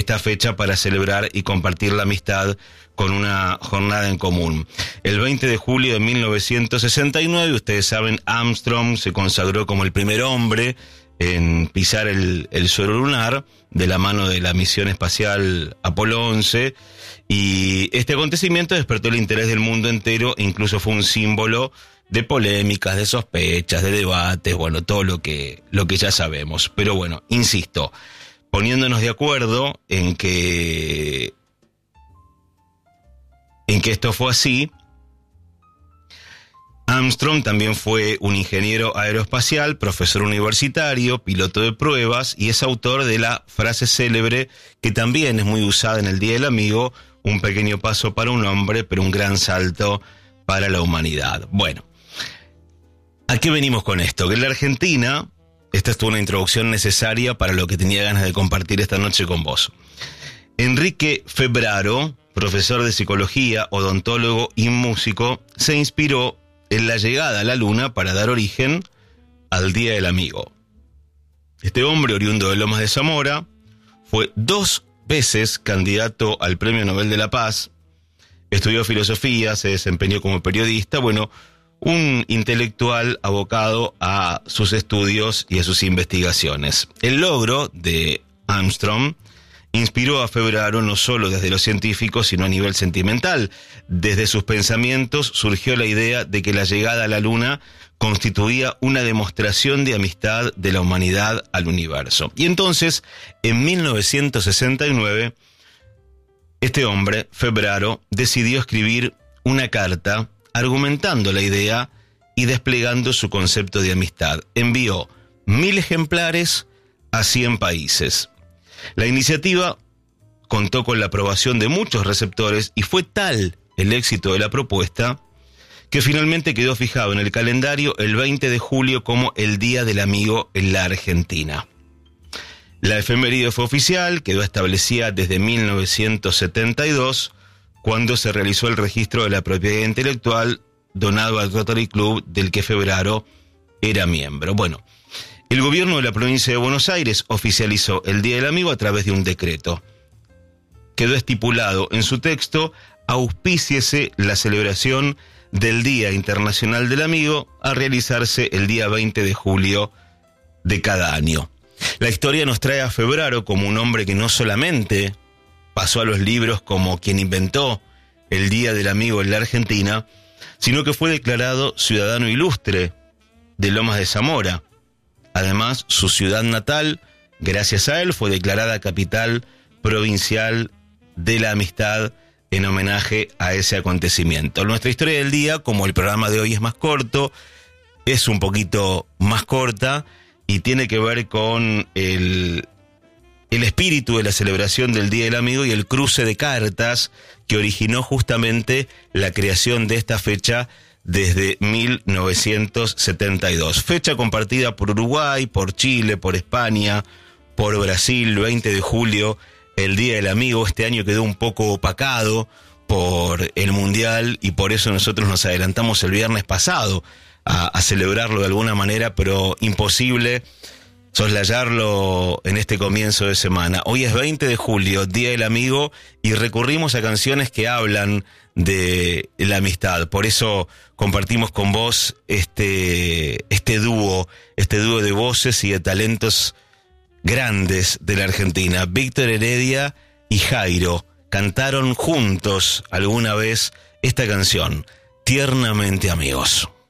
esta fecha para celebrar y compartir la amistad con una jornada en común. El 20 de julio de 1969, ustedes saben, Armstrong se consagró como el primer hombre en pisar el suelo lunar de la mano de la misión espacial Apolo 11, y este acontecimiento despertó el interés del mundo entero e incluso fue un símbolo de polémicas, de sospechas, de debates, bueno, todo lo que ya sabemos. Pero bueno, insisto, poniéndonos de acuerdo en que esto fue así. Armstrong también fue un ingeniero aeroespacial, profesor universitario, piloto de pruebas, y es autor de la frase célebre que también es muy usada en el Día del Amigo: un pequeño paso para un hombre, pero un gran salto para la humanidad. Bueno, ¿a qué venimos con esto? Que en la Argentina, esta es una introducción necesaria para lo que tenía ganas de compartir esta noche con vos. Enrique Febraro, profesor de psicología, odontólogo y músico, se inspiró en la llegada a la Luna para dar origen al Día del Amigo. Este hombre, oriundo de Lomas de Zamora, fue 2 veces candidato al Premio Nobel de la Paz, estudió filosofía, se desempeñó como periodista, bueno, un intelectual abocado a sus estudios y a sus investigaciones. El logro de Armstrong inspiró a Febraro no solo desde lo científico, sino a nivel sentimental. Desde sus pensamientos surgió la idea de que la llegada a la Luna constituía una demostración de amistad de la humanidad al universo. Y entonces, en 1969, este hombre, Febraro, decidió escribir una carta argumentando la idea y desplegando su concepto de amistad. Envió 1000 ejemplares a 100 países. La iniciativa contó con la aprobación de muchos receptores y fue tal el éxito de la propuesta que finalmente quedó fijado en el calendario el 20 de julio como el Día del Amigo en la Argentina. La efeméride fue oficial, quedó establecida desde 1972, cuando se realizó el registro de la propiedad intelectual donado al Rotary Club, del que Febraro era miembro. Bueno, el gobierno de la provincia de Buenos Aires oficializó el Día del Amigo a través de un decreto. Quedó estipulado en su texto: auspíciese la celebración del Día Internacional del Amigo a realizarse el día 20 de julio de cada año. La historia nos trae a Febraro como un hombre que no solamente pasó a los libros como quien inventó el Día del Amigo en la Argentina, sino que fue declarado ciudadano ilustre de Lomas de Zamora. Además, su ciudad natal, gracias a él, fue declarada capital provincial de la amistad en homenaje a ese acontecimiento. Nuestra historia del día, como el programa de hoy es más corto, es un poquito más corta y tiene que ver con el espíritu de la celebración del Día del Amigo y el cruce de cartas que originó justamente la creación de esta fecha desde 1972. Fecha compartida por Uruguay, por Chile, por España, por Brasil. 20 de julio, el Día del Amigo. Este año quedó un poco opacado por el Mundial y por eso nosotros nos adelantamos el viernes pasado a celebrarlo de alguna manera, pero imposible soslayarlo en este comienzo de semana. Hoy es 20 de julio, Día del Amigo, y recurrimos a canciones que hablan de la amistad. Por eso compartimos con vos este dúo de voces y de talentos grandes de la Argentina. Víctor Heredia y Jairo cantaron juntos alguna vez esta canción, Tiernamente Amigos.